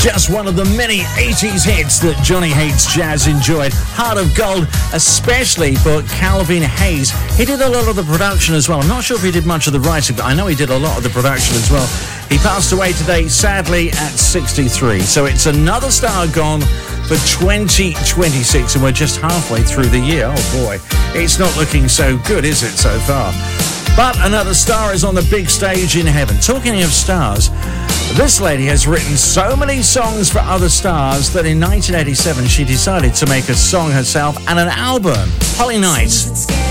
Just one of the many 80s hits that Johnny Hates Jazz enjoyed. Heart of Gold, especially for Calvin Hayes. He did a lot of the production as well. I'm not sure if he did much of the writing, but I know he did a lot of the production as well. He passed away today, sadly, at 63. So it's another star gone for 2026, and we're just halfway through the year. Oh boy, it's not looking so good, is it, so far? But another star is on the big stage in heaven. Talking of stars, this lady has written so many songs for other stars that in 1987 she decided to make a song herself and an album. Holly Knight.